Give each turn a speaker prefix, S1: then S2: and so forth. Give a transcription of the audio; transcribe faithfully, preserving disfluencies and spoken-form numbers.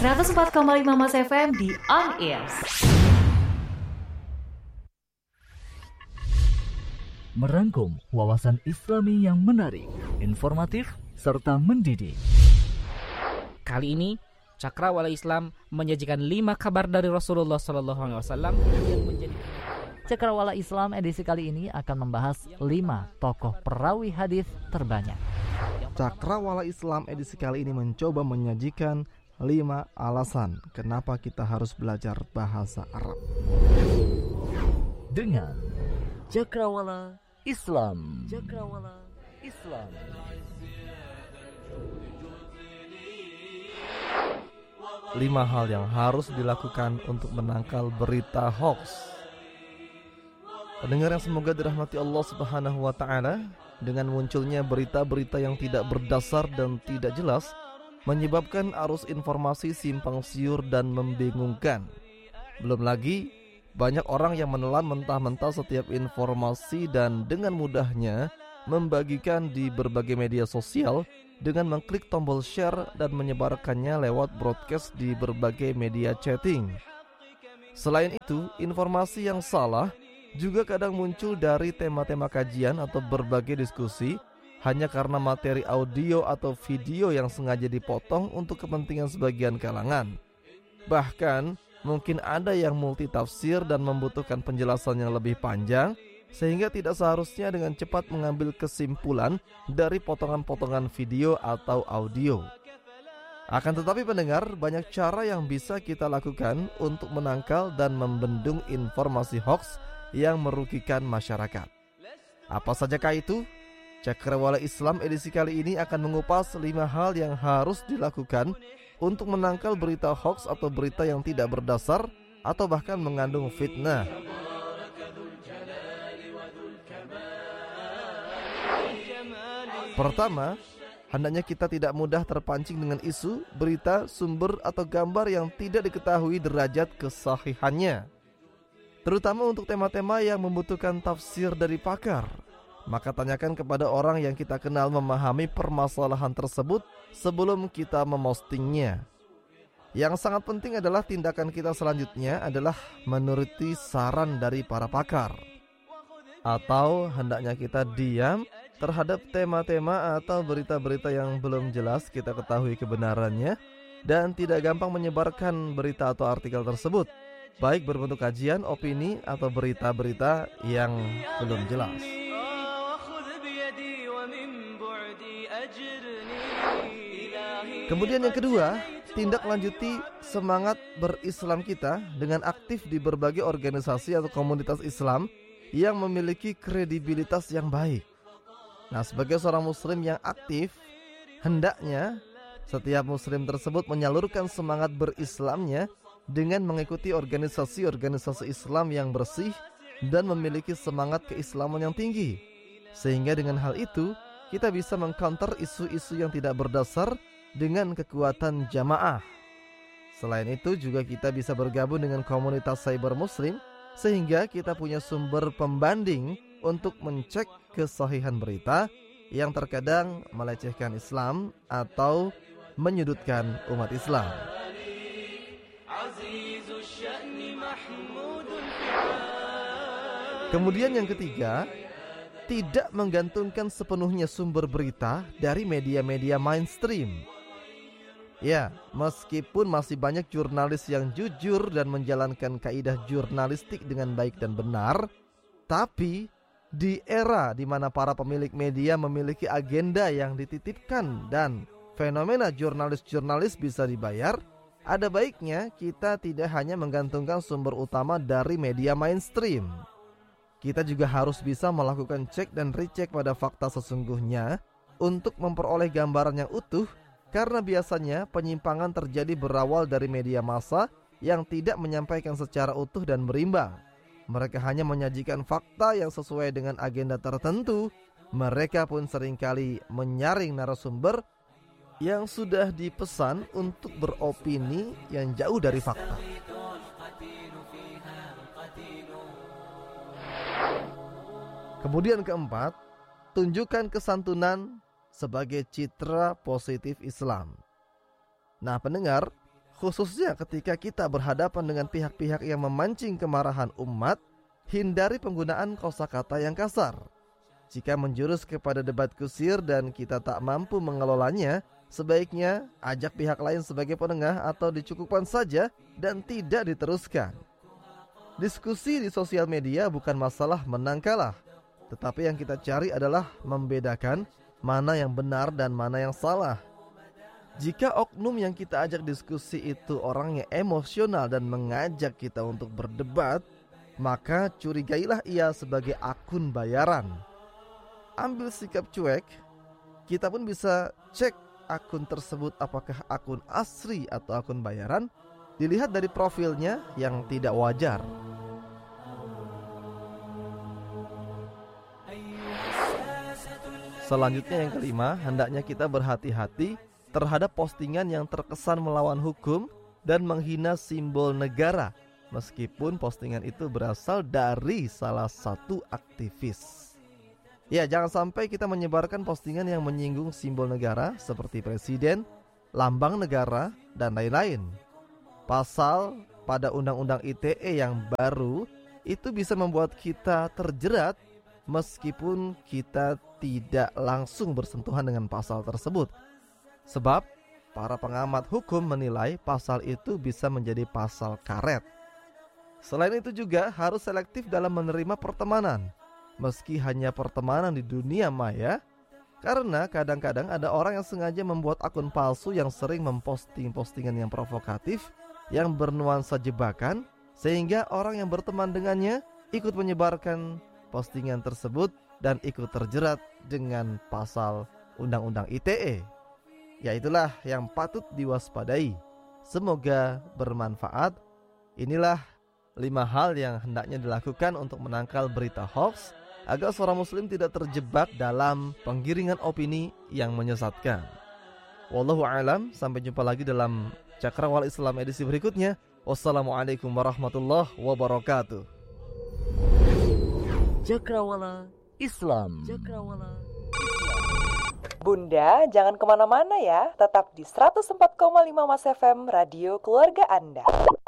S1: seratus empat koma lima Mas F M di On Air.
S2: Merangkum wawasan Islami yang menarik, informatif, serta mendidik.
S3: Kali ini Cakrawala Islam menyajikan lima kabar dari Rasulullah Sallallahu Alaihi Wasallam yang menjadi.
S2: Cakrawala Islam edisi kali ini akan membahas lima tokoh perawi hadis terbanyak.
S4: Cakrawala Islam edisi kali ini mencoba menyajikan lima alasan kenapa kita harus belajar bahasa Arab.
S2: Dengan Cakrawala Islam. Cakrawala Islam.
S4: Lima hal yang harus dilakukan untuk menangkal berita hoax. Pendengar yang semoga dirahmati Allah Subhanahu wa taala, dengan munculnya berita-berita yang tidak berdasar dan tidak jelas menyebabkan arus informasi simpang siur dan membingungkan. Belum lagi banyak orang yang menelan mentah-mentah setiap informasi dan dengan mudahnya membagikan di berbagai media sosial dengan mengklik tombol share dan menyebarkannya lewat broadcast di berbagai media chatting. Selain itu, informasi yang salah juga kadang muncul dari tema-tema kajian atau berbagai diskusi hanya karena materi audio atau video yang sengaja dipotong untuk kepentingan sebagian kalangan. Bahkan mungkin ada yang multitafsir dan membutuhkan penjelasan yang lebih panjang, sehingga tidak seharusnya dengan cepat mengambil kesimpulan dari potongan-potongan video atau audio. Akan tetapi pendengar, banyak cara yang bisa kita lakukan untuk menangkal dan membendung informasi hoax yang merugikan masyarakat. Apa sajakah itu? Cakrawala Islam edisi kali ini akan mengupas lima hal yang harus dilakukan untuk menangkal berita hoax atau berita yang tidak berdasar atau bahkan mengandung fitnah. Pertama, hendaknya kita tidak mudah terpancing dengan isu, berita, sumber, atau gambar yang tidak diketahui derajat kesahihannya. Terutama untuk tema-tema yang membutuhkan tafsir dari pakar. Maka tanyakan kepada orang yang kita kenal memahami permasalahan tersebut sebelum kita memostingnya. Yang sangat penting adalah tindakan kita selanjutnya adalah menuruti saran dari para pakar. Atau hendaknya kita diam terhadap tema-tema atau berita-berita yang belum jelas kita ketahui kebenarannya dan tidak gampang menyebarkan berita atau artikel tersebut, baik berbentuk kajian, opini, atau berita-berita yang belum jelas. Kemudian yang kedua, tindak lanjuti semangat berislam kita dengan aktif di berbagai organisasi atau komunitas Islam yang memiliki kredibilitas yang baik. Nah, sebagai seorang muslim yang aktif, hendaknya setiap muslim tersebut menyalurkan semangat berislamnya dengan mengikuti organisasi-organisasi Islam yang bersih dan memiliki semangat keislaman yang tinggi. Sehingga dengan hal itu, kita bisa mengcounter isu-isu yang tidak berdasar dengan kekuatan jamaah. Selain itu juga kita bisa bergabung dengan komunitas cyber muslim sehingga kita punya sumber pembanding untuk mencek kesahihan berita yang terkadang melecehkan Islam atau menyudutkan umat Islam. Kemudian yang ketiga, tidak menggantungkan sepenuhnya sumber berita dari media-media mainstream. Ya, meskipun masih banyak jurnalis yang jujur dan menjalankan kaidah jurnalistik dengan baik dan benar, tapi di era di mana para pemilik media memiliki agenda yang dititipkan dan fenomena jurnalis-jurnalis bisa dibayar, ada baiknya kita tidak hanya menggantungkan sumber utama dari media mainstream. Kita juga harus bisa melakukan cek dan recheck pada fakta sesungguhnya untuk memperoleh gambaran yang utuh, karena biasanya penyimpangan terjadi berawal dari media massa yang tidak menyampaikan secara utuh dan berimbang. Mereka hanya menyajikan fakta yang sesuai dengan agenda tertentu. Mereka pun seringkali menyaring narasumber yang sudah dipesan untuk beropini yang jauh dari fakta. Kemudian keempat, tunjukkan kesantunan sebagai citra positif Islam. Nah pendengar, Khususnya ketika kita berhadapan dengan pihak-pihak yang memancing kemarahan umat, hindari penggunaan kosakata yang kasar. Jika menjurus kepada debat kusir dan kita tak mampu mengelolanya, sebaiknya ajak pihak lain sebagai penengah atau dicukupkan saja dan tidak diteruskan. Diskusi di sosial media bukan masalah menang kalah, tetapi yang kita cari adalah membedakan mana yang benar dan mana yang salah. Jika oknum yang kita ajak diskusi itu orangnya emosional dan mengajak kita untuk berdebat, maka curigailah ia sebagai akun bayaran. Ambil sikap cuek, kita pun bisa cek akun tersebut apakah akun asli atau akun bayaran, dilihat dari profilnya yang tidak wajar. Selanjutnya yang kelima, hendaknya kita berhati-hati terhadap postingan yang terkesan melawan hukum dan menghina simbol negara, meskipun postingan itu berasal dari salah satu aktivis. Ya, jangan sampai kita menyebarkan postingan yang menyinggung simbol negara seperti presiden, lambang negara, dan lain-lain. Pasal pada Undang-Undang I T E yang baru itu bisa membuat kita terjerat meskipun kita tidak langsung bersentuhan dengan pasal tersebut. Sebab para pengamat hukum menilai pasal itu bisa menjadi pasal karet. Selain itu juga harus selektif dalam menerima pertemanan, meski hanya pertemanan di dunia maya, karena kadang-kadang ada orang yang sengaja membuat akun palsu yang sering memposting postingan yang provokatif, yang bernuansa jebakan, sehingga orang yang berteman dengannya ikut menyebarkan postingan tersebut dan ikut terjerat dengan pasal Undang-Undang I T E. Ya, itulah yang patut diwaspadai. Semoga bermanfaat. Inilah lima hal yang hendaknya dilakukan untuk menangkal berita hoax agar seorang muslim tidak terjebak dalam penggiringan opini yang menyesatkan. Wallahu a'lam. Sampai jumpa lagi dalam Cakrawala Islam edisi berikutnya. Wassalamualaikum warahmatullahi wabarakatuh.
S2: Cakrawala Islam. Cakrawala Islam.
S5: Bunda, jangan kemana-mana ya. Tetap di seratus empat koma lima Mas F M, Radio Keluarga Anda.